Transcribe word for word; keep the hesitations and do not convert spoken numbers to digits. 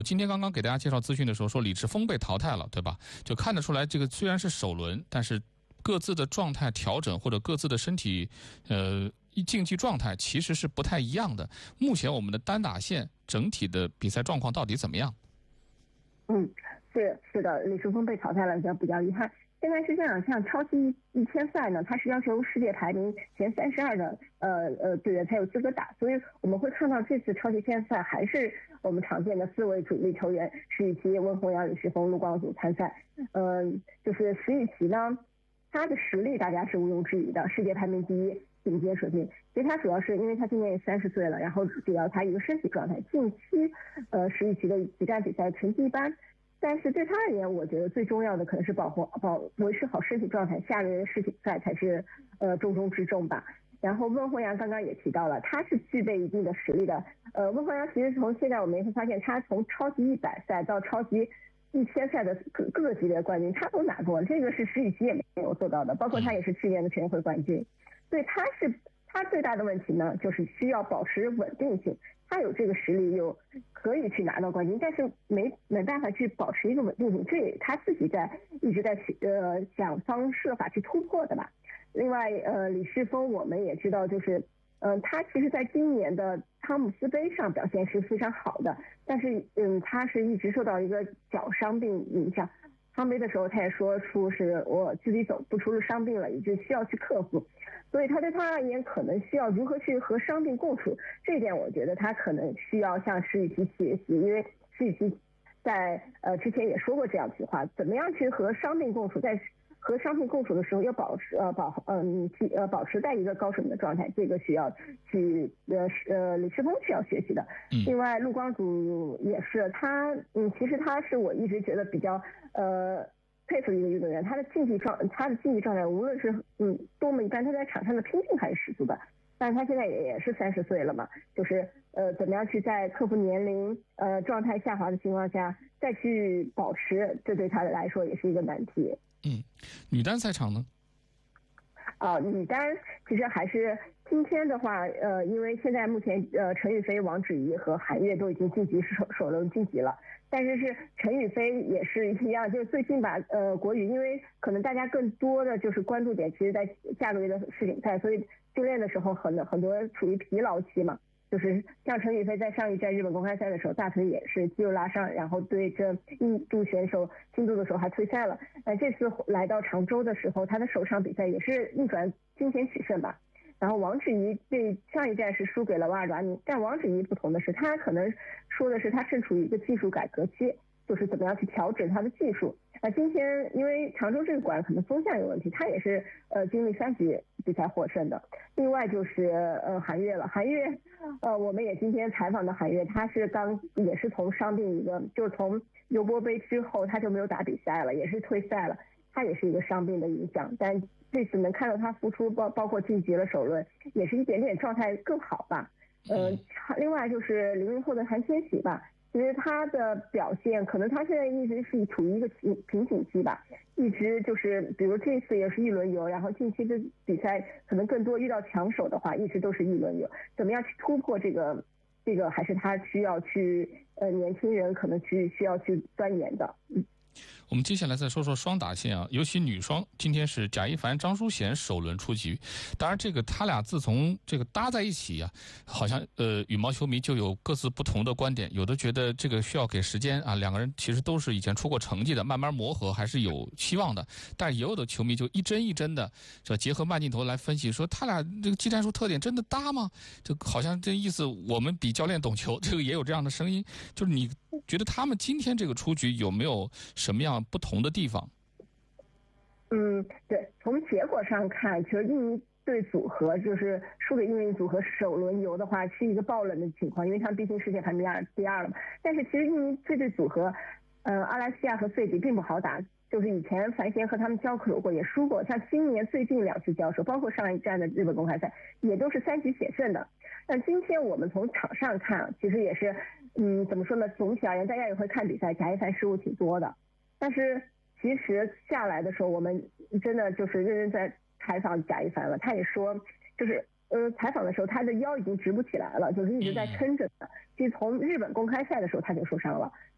今天刚刚给大家介绍资讯的时候说李池峰被淘汰了，对吧？就看得出来，这个虽然是首轮，但是各自的状态调整或者各自的身体呃竞技状态其实是不太一样的。目前我们的单打线整体的比赛状况到底怎么样？ 嗯，是是的，李池峰被淘汰了，比较比较遗憾。现在是这样，像超级一千赛呢，它是要求世界排名前三十二的呃呃队员才有资格打，所以我们会看到这次超级一千赛还是我们常见的四位主力球员石宇奇、温宏洋、李世峰、陆光祖参赛。嗯、呃，就是石宇奇呢，他的实力大家是毋庸置疑的，世界排名第一，顶尖水平。其实他主要是因为他今年也三十岁了，然后主要他一个身体状态，近期呃石宇奇的几站比赛成绩一般。但是对他而言，我觉得最重要的可能是保护、保维持好身体状态，下轮世锦赛才是呃重中之重吧。然后温宏洋刚刚也提到了，他是具备一定的实力的。呃，温宏洋其实从现在我们也会发现，他从超级一百赛到超级一千赛的各各个级别冠军，他都拿过，这个是石宇奇也没有做到的。包括他也是去年的全运会冠军，所以他是他最大的问题呢，就是需要保持稳定性。他有这个实力，有可以去拿到冠军，但是没没办法去保持一个稳定性，这也他自己在一直在呃想方设法去突破的吧。另外，呃，李世峰我们也知道，就是嗯、呃，他其实在今年的汤姆斯杯上表现是非常好的，但是嗯，他是一直受到一个脚伤病影响。汤杯的时候，他也说出是我自己走不出了伤病了，也就需要去克服。所以他对他而言，可能需要如何去和伤病共处，这一点我觉得他可能需要向石宇奇学习，因为石宇奇在呃之前也说过这样一句话，怎么样去和伤病共处，在和伤病共处的时候要保持呃保嗯呃保持在一个高水平的状态，这个需要去呃呃李世峰需要学习的。另外陆光祖也是他嗯其实他是我一直觉得比较呃佩服一个运动员，他的竞技状他的竞技状态无论是嗯多么一般，他在场上的拼劲还是十足的。但是他现在也也是三十岁了嘛，就是呃怎么样去在克服年龄呃状态下滑的情况下再去保持，这对他来说也是一个难题。 嗯，女单赛场呢？ 啊、呃，女单其实还是今天的话，呃，因为现在目前呃陈雨菲、王芷怡和韩悦都已经晋级首首轮晋级了，但是是陈雨菲也是一样，就是最近把呃国羽，因为可能大家更多的就是关注点，其实在下个月的世锦赛，所以训练的时候很很多处于疲劳期嘛。就是像陈雨菲在上一站日本公开赛的时候，大腿也是肌肉拉伤，然后对这印度选手新度的时候还退赛了。呃，这次来到常州的时候，他的首场比赛也是逆转惊险取胜吧。然后王芷怡对上一站是输给了瓦尔达尼，但王芷怡不同的是，他可能说的是他正处于一个技术改革期，就是怎么样去调整他的技术。那、呃、今天因为常州这个馆可能风向有问题，他也是呃经历三局比赛获胜的。另外就是呃韩悦了，韩悦呃我们也今天采访的韩悦，他是刚也是从伤病一个，就是从尤伯杯之后他就没有打比赛了，也是退赛了，他也是一个伤病的影响，但这次能看到他复出，包包括晋级了首轮，也是一点点状态更好吧。呃，另外就是零零后的韩千玺吧。其实他的表现，可能他现在一直是处于一个瓶瓶颈期吧，一直就是比如这次也是一轮游，然后近期的比赛可能更多遇到强手的话，一直都是一轮游，怎么样去突破这个这个还是他需要去呃年轻人可能去需要去钻研的。嗯。 我们接下来再说说双打线啊，尤其女双，今天是贾一凡、张淑娴首轮出局。当然，这个他俩自从这个搭在一起啊，好像呃羽毛球迷就有各自不同的观点，有的觉得这个需要给时间啊，两个人其实都是以前出过成绩的，慢慢磨合还是有希望的。但也有的球迷就一针一针的，说结合慢镜头来分析，说他俩这个技战术特点真的搭吗？就好像这意思，我们比教练懂球，这个也有这样的声音。就是你觉得他们今天这个出局有没有什么样不同的地方？ 嗯，对，从结果上看，其实印尼队组合就是输给印尼组合首轮游的话，是一个爆冷的情况，因为他们毕竟世界排名第二第二了嘛。但是其实印尼这队组合，呃，阿拉西亚和费迪并不好打，就是以前樊贤和他们交手过，也输过。像今年最近两次交手，包括上一站的日本公开赛，也都是三局险胜的。那今天我们从场上看，其实也是，嗯，怎么说呢？总体而言，大家也会看比赛，贾一凡失误挺多的。但是其实下来的时候，我们真的就是认真在采访贾一凡了。他也说，就是呃，采访的时候他的腰已经直不起来了，就是一直在撑着的。其实从日本公开赛的时候他就受伤了，